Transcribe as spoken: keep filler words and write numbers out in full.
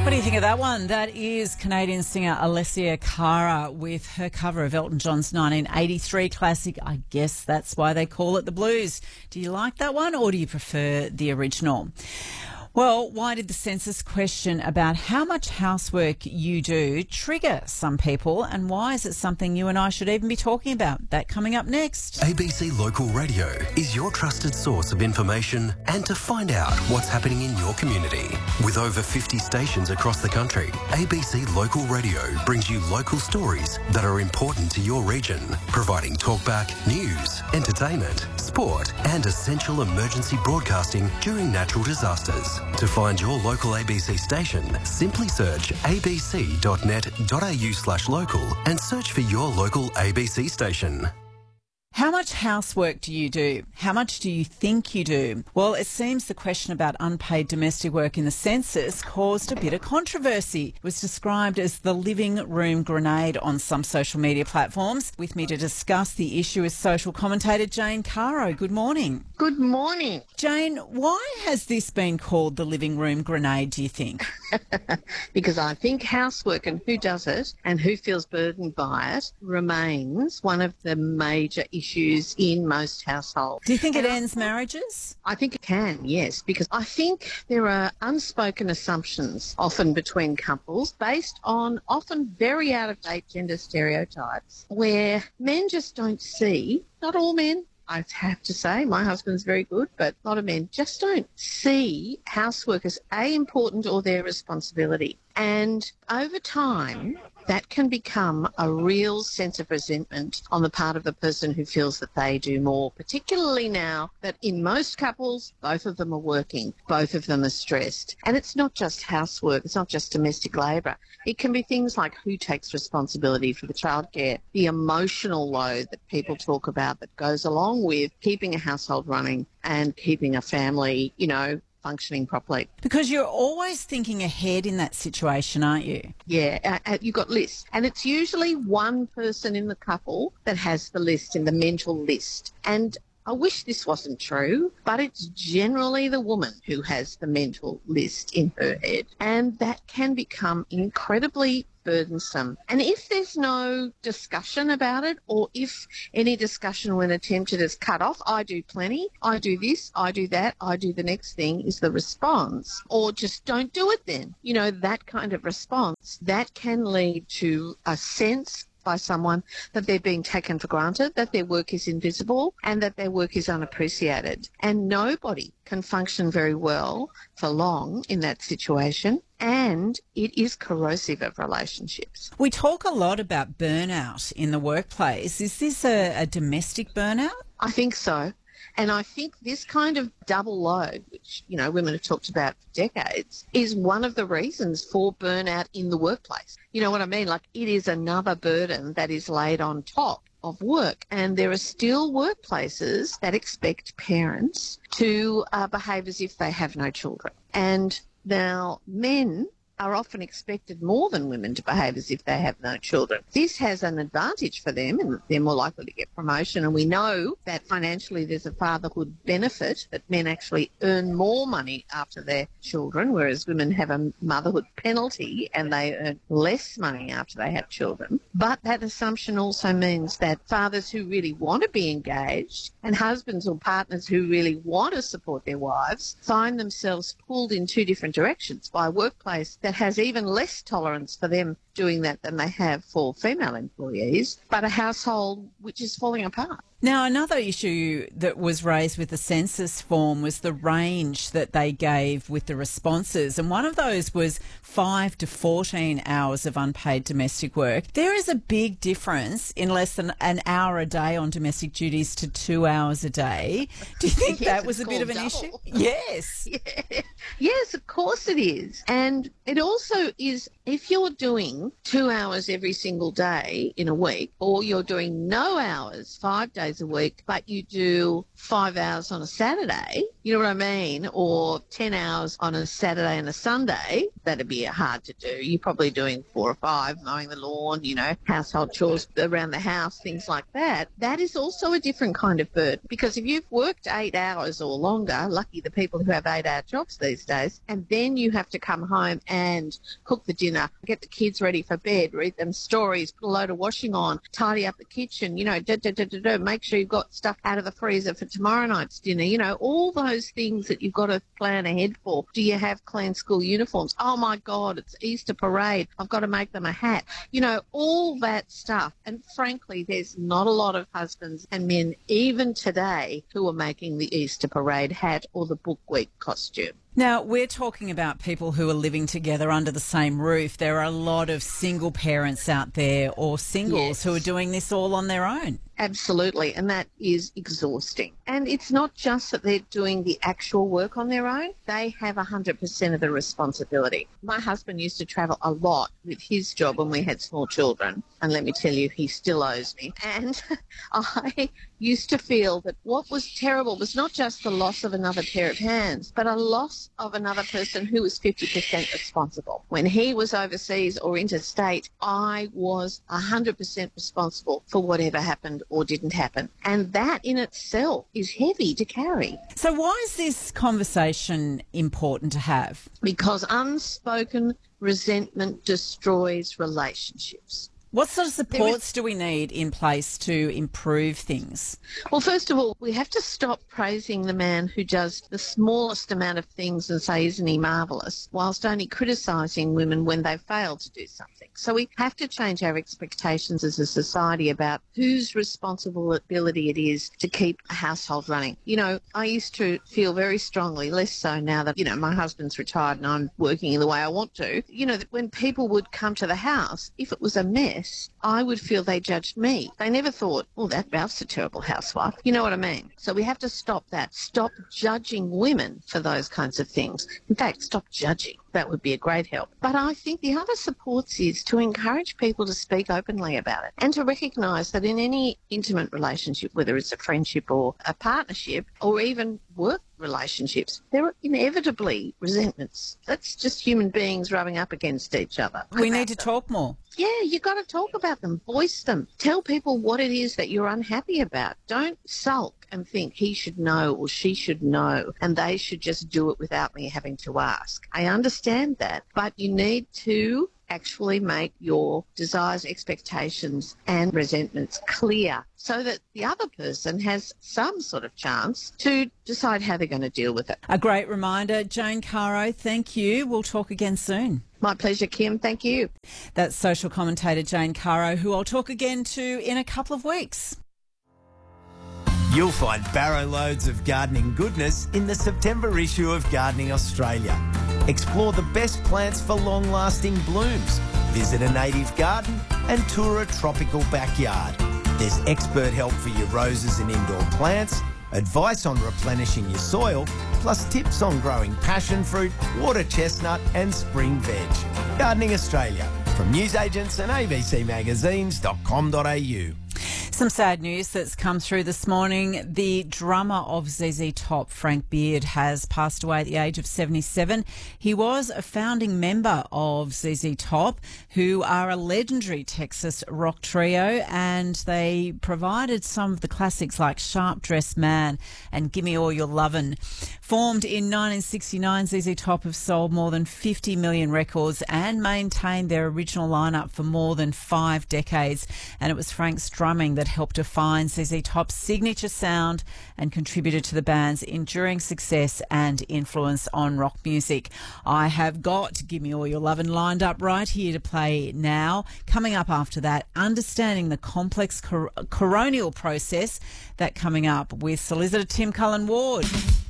What do you think of that one? That is Canadian singer Alessia Cara with her cover of Elton John's nineteen eighty-three classic, I Guess That's Why They Call It the Blues. Do you like that one or do you prefer the original? Well, why did the census question about how much housework you do trigger some people, and why is it something you and I should even be talking about? That coming up next. A B C Local Radio is your trusted source of information and to find out what's happening in your community. With over fifty stations across the country, A B C Local Radio brings you local stories that are important to your region, providing talkback, news, entertainment, sport and essential emergency broadcasting during natural disasters. To find your local A B C station, simply search abc.net.au slash local and search for your local A B C station. How much housework do you do? How much do you think you do? Well, it seems the question about unpaid domestic work in the census caused a bit of controversy. It was described as the living room grenade on some social media platforms. With me to discuss the issue is social commentator Jane Caro. Good morning. Good morning. Jane, why has this been called the living room grenade, do you think? Because I think housework and who does it and who feels burdened by it remains one of the major issues in most households. Do you think it and ends marriages? I think it can, yes, because I think there are unspoken assumptions often between couples based on often very out-of-date gender stereotypes where men just don't see, not all men, I have to say, my husband's very good, but a lot of men just don't see housework as A, important or their responsibility. And over time, that can become a real sense of resentment on the part of the person who feels that they do more, particularly now that in most couples, both of them are working, both of them are stressed. And it's not just housework, it's not just domestic labour. It can be things like who takes responsibility for the childcare, the emotional load that people talk about that goes along with keeping a household running and keeping a family, you know, functioning properly. Because you're always thinking ahead in that situation, aren't you? Yeah, uh, uh, you've got lists. And it's usually one person in the couple that has the list, in the mental list. And I wish this wasn't true, but it's generally the woman who has the mental list in her head. And that can become incredibly burdensome. And if there's no discussion about it, or if any discussion when attempted is cut off, I do plenty, I do this, I do that, I do the next thing, is the response, or just don't do it then. You know, that kind of response, that can lead to a sense by someone that they're being taken for granted, that their work is invisible and that their work is unappreciated. And nobody can function very well for long in that situation, and it is corrosive of relationships. We talk a lot about burnout in the workplace. Is this a, a domestic burnout? I think so. And I think this kind of double load, which, you know, women have talked about for decades, is one of the reasons for burnout in the workplace. You know what I mean? Like, it is another burden that is laid on top of work. And there are still workplaces that expect parents to uh, behave as if they have no children. And now men are often expected more than women to behave as if they have no children. This has an advantage for them, and they're more likely to get promotion. And we know that financially there's a fatherhood benefit, that men actually earn more money after their children, whereas women have a motherhood penalty and they earn less money after they have children. But that assumption also means that fathers who really want to be engaged and husbands or partners who really want to support their wives find themselves pulled in two different directions by a workplace that has even less tolerance for them doing that than they have for female employees, but a household which is falling apart. Now, another issue that was raised with the census form was the range that they gave with the responses. And one of those was five to fourteen hours of unpaid domestic work. There is a big difference in less than an hour a day on domestic duties to two hours a day. Do you think yes, that was a bit of an double. issue? Yes. Yeah. Yes, of course it is. And it also is, if you're doing two hours every single day in a week, or you're doing no hours five days days a week, but you do five hours on a Saturday, you know what I mean, or ten hours on a Saturday and a Sunday, that'd be hard to do. You're probably doing four or five, mowing the lawn, you know, household chores around the house, things like that. That is also a different kind of burden, because if you've worked eight hours or longer, lucky the people who have eight-hour jobs these days, and then you have to come home and cook the dinner, get the kids ready for bed, read them stories, put a load of washing on, tidy up the kitchen, you know, da, da, da, da, da, make sure you've got stuff out of the freezer for tomorrow night's dinner, you know, all those things that you've got to plan ahead for. Do you have clean school uniforms? Oh, my God, it's Easter parade. I've got to make them a hat. You know, all that stuff. And frankly, there's not a lot of husbands and men, even today, who are making the Easter parade hat or the book week costume. Now, we're talking about people who are living together under the same roof. There are a lot of single parents out there, or singles, Yes. who are doing this all on their own. Absolutely, and that is exhausting. And it's not just that they're doing the actual work on their own. They have one hundred percent of the responsibility. My husband used to travel a lot with his job when we had small children, and let me tell you, he still owes me. And I used to feel that what was terrible was not just the loss of another pair of hands, but a loss of another person who was fifty percent responsible. When he was overseas or interstate, I was one hundred percent responsible for whatever happened or didn't happen. And that in itself is heavy to carry. So why is this conversation important to have? Because unspoken resentment destroys relationships. What sort of There supports is- do we need in place to improve things? Well, first of all, we have to stop praising the man who does the smallest amount of things and say, isn't he marvellous, whilst only criticising women when they fail to do something. So we have to change our expectations as a society about whose responsibility it is to keep a household running. You know, I used to feel very strongly, less so now that, you know, my husband's retired and I'm working in the way I want to, you know, that when people would come to the house, if it was a mess, I would feel they judged me. They never thought, oh, that Ralph's a terrible housewife. You know what I mean? So we have to stop that. Stop judging women for those kinds of things. In fact, stop judging. That would be a great help. But I think the other supports is to encourage people to speak openly about it and to recognise that in any intimate relationship, whether it's a friendship or a partnership or even work relationships, there are inevitably resentments. That's just human beings rubbing up against each other. We need to talk more. Yeah, you got to talk about them, voice them, tell people what it is that you're unhappy about. Don't sulk and think he should know or she should know and they should just do it without me having to ask. I understand that, but you need to actually make your desires, expectations and resentments clear so that the other person has some sort of chance to decide how they're going to deal with it. A great reminder. Jane Caro, thank you. We'll talk again soon. My pleasure, Kim. Thank you. That's social commentator Jane Caro, who I'll talk again to in a couple of weeks. You'll find barrow loads of gardening goodness in the September issue of Gardening Australia. Explore the best plants for long-lasting blooms. Visit a native garden and tour a tropical backyard. There's expert help for your roses and indoor plants, advice on replenishing your soil, plus tips on growing passion fruit, water chestnut and spring veg. Gardening Australia, from newsagents and a b c magazines dot com dot a u. Some sad news that's come through this morning. The drummer of Z Z Top, Frank Beard, has passed away at the age of seventy-seven. He was a founding member of Z Z Top, who are a legendary Texas rock trio, and they provided some of the classics like Sharp Dressed Man and Gimme All Your Lovin'. Formed in nineteen sixty-nine, Z Z Top have sold more than fifty million records and maintained their original lineup for more than five decades. And it was Frank's drumming that helped define Z Z Top's signature sound and contributed to the band's enduring success and influence on rock music. I have got Gimme All Your Lovin' lined up right here to play now. Coming up after that, understanding the complex cor- coronial process, that coming up with solicitor Tim Cullen Ward.